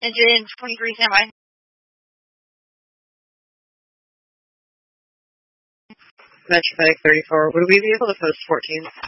Engine 23, standby. Metromatic 34, would we be able to post 14?